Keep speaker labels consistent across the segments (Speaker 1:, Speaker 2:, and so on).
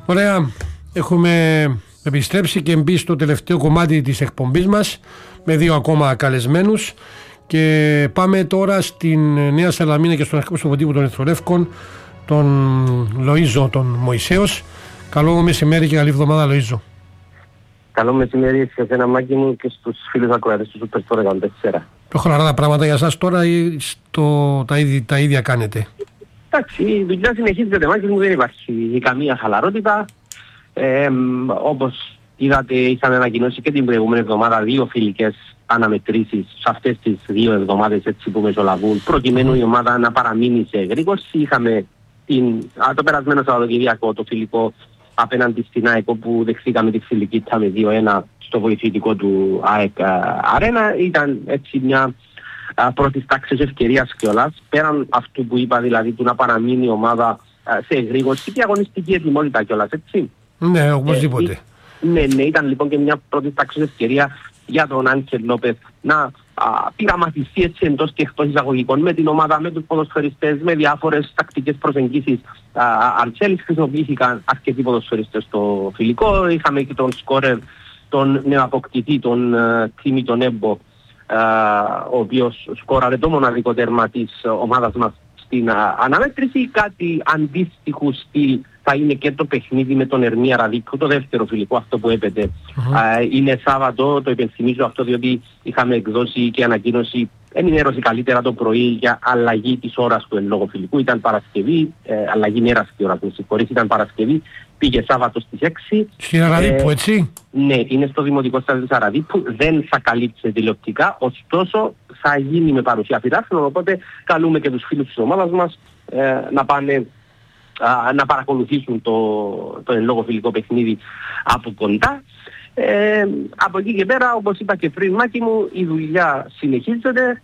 Speaker 1: Ωραία, έχουμε επιστρέψει και μπει στο τελευταίο κομμάτι της εκπομπής μας με 2 ακόμα καλεσμένους και πάμε τώρα στην Νέα Σαλαμίνα και στον αρχικό τύπου των Ερυθρολεύκων, τον Λοΐζο, τον Μωυσέος. Καλό μεσημέρι και καλή εβδομάδα, Λοΐζο.
Speaker 2: Καλό μεσημέρι σε εσένα, Μάκη μου, και στους φίλους ακροατές του Super Sport 104.
Speaker 1: Πιο χαλαρά τα πράγματα για εσάς τώρα ή τα ίδια κάνετε?
Speaker 2: Εντάξει, η δουλειά συνεχίζεται, Μάκη μου, δεν υπάρχει καμία χαλαρότητα. Όπως είδατε, είχαμε ανακοινώσει και την προηγούμενη εβδομάδα 2 φιλικές αναμετρήσεις σε αυτές τις 2 εβδομάδες έτσι που μεσολαβούν, προκειμένου η ομάδα να παραμείνει σε εγρήγορση. Είχαμε το περασμένο Σαββατοκυριακό το φιλικό απέναντι στην ΑΕΚ, όπου δεχθήκαμε τη φιλική με 2-1 στο βοηθητικό του ΑΕΚ Αρένα. Ήταν έτσι μια πρώτης τάξης ευκαιρίας κιόλας, πέραν αυτού που είπα, δηλαδή του να παραμείνει η ομάδα σε εγρήγορση και αγωνιστική ετοιμότητα κιόλας, έτσι.
Speaker 1: Ναι, οπωσδήποτε.
Speaker 2: Ναι, ήταν λοιπόν και μια πρώτη τάξης ευκαιρία για τον Άγγελ Λόπεθ να πειραματιστεί έτσι εντός και εκτός εισαγωγικών με την ομάδα, με τους ποδοσφαιριστές, με διάφορες τακτικές προσεγγίσεις. Αρτσέλης χρησιμοποιήθηκαν αρκετοί ποδοσφαιριστές στο φιλικό. Είχαμε και τον σκόρερ, τον νεοαποκτητή, τον Τίμη τον Έμπο, ο οποίος σκόραρε το μοναδικό τέρμα της ομάδας μας στην αναμέτρηση. Κάτι αντίστοιχο στυλ θα είναι και το παιχνίδι με τον Ερμία Ραδίκου, το δεύτερο φιλικό, αυτό που έπεται. Είναι Σάββατο, το υπενθυμίζω αυτό διότι είχαμε εκδώσει και ανακοίνωση, ενημέρωση καλύτερα το πρωί για αλλαγή της ώρας του εν λόγω φιλικού. Ήταν Παρασκευή, αλλαγή μέρας και ώρα του συγχωρείς, ήταν Παρασκευή, πήγε Σάββατο στις 6.
Speaker 1: Στην Αραδίπου, έτσι?
Speaker 2: Ναι, είναι στο Δημοτικό Στάδιο της Αραδίπου, δεν θα καλύψει τηλεοπτικά, ωστόσο θα γίνει με παρουσία φιλάθλων, οπότε καλούμε και τους φίλους της ομάδας μας να πάνε να παρακολουθήσουν το εν λόγω φιλικό παιχνίδι από κοντά. Από εκεί και πέρα, όπως είπα και πριν, Μάκη μου, η δουλειά συνεχίζεται,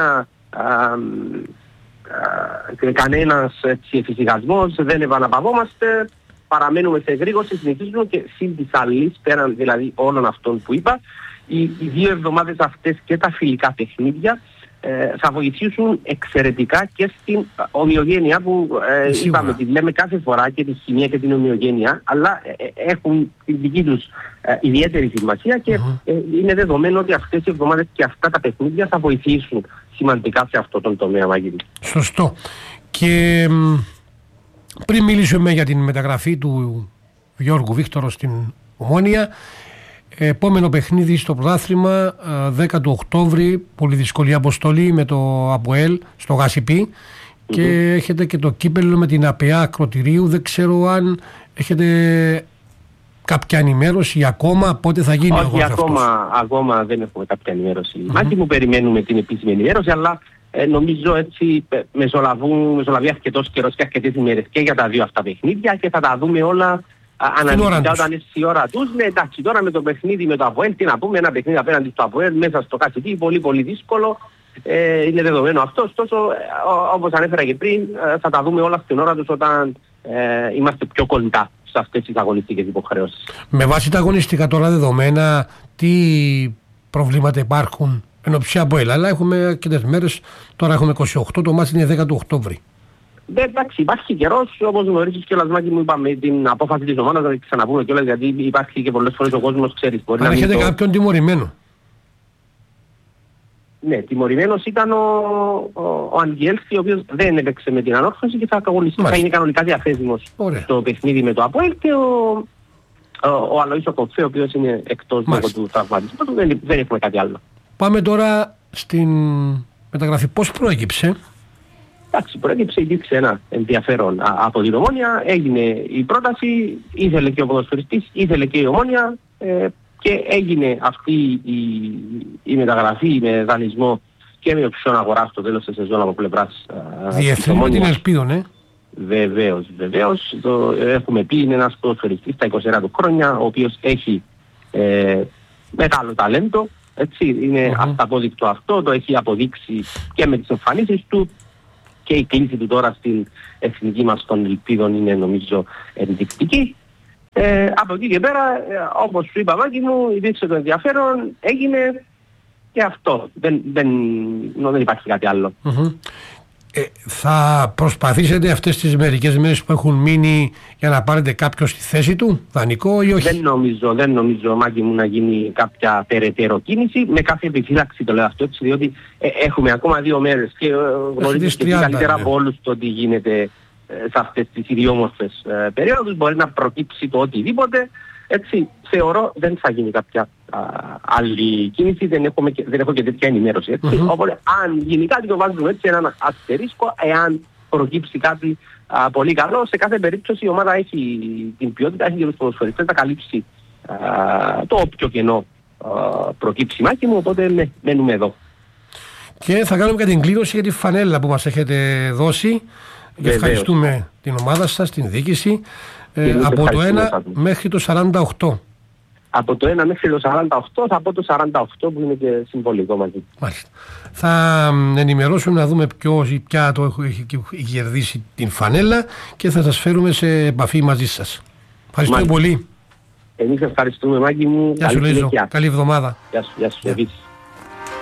Speaker 2: κανένας εφησυχασμός, δεν επαναπαυόμαστε, παραμένουμε σε εγρήγορση, συνεχίζουμε και συν της άλλης, πέραν δηλαδή όλων αυτών που είπα, οι 2 εβδομάδες αυτές και τα φιλικά παιχνίδια θα βοηθήσουν εξαιρετικά και στην ομοιογένεια που είπαμε, τη λέμε κάθε φορά, και τη χημεία και την ομοιογένεια, αλλά έχουν την δική τους ιδιαίτερη σημασία και είναι δεδομένο ότι αυτές οι εβδομάδες και αυτά τα παιχνίδια θα βοηθήσουν σημαντικά σε αυτό τον τομέα, Μάγη.
Speaker 1: Σωστό. Και πριν μιλήσουμε για την μεταγραφή του Γιώργου Βίκτορο στην Ομόνια, επόμενο παιχνίδι στο πρωτάθλημα 10 του Οκτώβρη, πολύ δύσκολη αποστολή με το ΑΠΟΕΛ στο Γασιπί και έχετε και το κύπελλο με την ΑΠΕΑ Ακροτηρίου. Δεν ξέρω αν έχετε κάποια ενημέρωση ακόμα, πότε θα γίνει ο αγώνας αυτός?
Speaker 2: Ακόμα δεν έχουμε κάποια ενημέρωση. Μάκη μου, περιμένουμε την επίσημη ενημέρωση, αλλά νομίζω έτσι μεσολαβεί αρκετός καιρός και αρκετές ημέρες και για τα 2 αυτά παιχνίδια και θα τα δούμε όλα αναλυτικά όταν είναι η ώρα τους. Ναι, εντάξει, τώρα με το παιχνίδι με το ΑΠΟΕΛ, τι να πούμε, ένα παιχνίδι απέναντι στο ΑΠΟΕΛ μέσα στο Κασιτί, πολύ πολύ δύσκολο, είναι δεδομένο αυτό. Ωστόσο, όπως ανέφερα και πριν, θα τα δούμε όλα στην ώρα τους όταν είμαστε πιο κοντά σε αυτές τις αγωνιστικές υποχρεώσεις. Με
Speaker 1: βάση τα αγωνιστικά τώρα δεδομένα, τι προβλήματα υπάρχουν ενόψει ΑΠΟΕΛ? Αλλά έχουμε αρκετές μέρες, τώρα έχουμε 28, το μάτς είναι 10 του Οκτώβρη.
Speaker 2: Εντάξει, υπάρχει καιρός, όπως γνωρίζεις και Μάκη μου, είπαμε την απόφαση της ομάδας να την ξαναπούμε κιόλας, γιατί υπάρχει και πολλές φορές ο κόσμος, ξέρεις, μπορεί να μην
Speaker 1: έχετε κάποιον τιμωρημένο?
Speaker 2: Ναι, τιμωρημένος ήταν ο Αγγέλση, ο οποίος δεν έπαιξε με την ανόρθωση και θα είναι κανονικά διαθέσιμος στο παιχνίδι με το ΑΠΟΕΛ, και ο Αλοΐσο Κοφέ, ο οποίος είναι εκτός λόγω του τραυματισμού, δεν έχουμε κάτι άλλο.
Speaker 1: Πάμε τώρα στην μεταγραφή. Πώς προέκυψε?
Speaker 2: Εντάξει, προέκυψε, υπήρξε ένα ενδιαφέρον από την Ομόνια, έγινε η πρόταση, ήθελε και ο ποδοσφαιριστής, ήθελε και η Ομόνια και έγινε αυτή η μεταγραφή με δανεισμό και με οψιόν αγορά στο τέλος της σεζόν από πλευράς
Speaker 1: Διευθύνουμε την ελπίδα, ναι.
Speaker 2: Βεβαίως. Έχουμε πει, είναι ένας ποδοσφαιριστής στα 21 του χρόνια, ο οποίος έχει μεγάλο ταλέντο. Έτσι, είναι αυταπόδεικτο αυτό, το έχει αποδείξει και με τις εμφανίσεις του, και η κλίση του τώρα στην εθνική μας των ελπίδων είναι νομίζω ενδεικτική. Από εκεί και πέρα, όπως σου είπα, Μάκη μου, υπήρξε το ενδιαφέρον, έγινε και αυτό. Δεν υπάρχει κάτι άλλο.
Speaker 1: Θα προσπαθήσετε αυτές τις μερικές μέρες που έχουν μείνει για να πάρετε κάποιο στη θέση του, δανεικό ή όχι?
Speaker 2: Δεν νομίζω Μάκη μου να γίνει κάποια περαιτέρω κίνηση, με κάθε επιφύλαξη το λέω αυτό έτσι, διότι έχουμε ακόμα 2 μέρες και γνωρίζεις και καλύτερα από όλους το τι γίνεται σε αυτές τις ιδιόμορφες περιόδους. Μπορεί να προκύψει το οτιδήποτε, έτσι θεωρώ δεν θα γίνει κάποια άλλη κίνηση, δεν έχω και τέτοια ενημέρωση, έτσι. Οπότε αν γίνει κάτι το βάζουμε έτσι έναν αστερίσκο, εάν προκύψει κάτι πολύ καλό. Σε κάθε περίπτωση η ομάδα έχει την ποιότητα, έχει και τους ποδοσφαιριστές να καλύψει το όποιο κενό προκύψει, Μάκη μου, οπότε ναι, μένουμε εδώ.
Speaker 1: Και θα κάνουμε και την κλήρωση για τη φανέλα που μας έχετε δώσει. Ευχαριστούμε την ομάδα σας, την διοίκηση. Από το 1 μέχρι το 48.
Speaker 2: Από το 1 μέχρι το 48, θα πω το 48 που είναι και συμβολικό μαζί.
Speaker 1: Μάλιστα. Θα ενημερώσουμε να δούμε ποιος ή ποια το έχει κερδίσει την φανέλα και θα σας φέρουμε σε επαφή μαζί σας. Ευχαριστούμε πολύ.
Speaker 2: Εμείς ευχαριστούμε, Μάκη μου.
Speaker 1: Γεια σου, Λέζο. Καλή εβδομάδα.
Speaker 2: Γεια σου.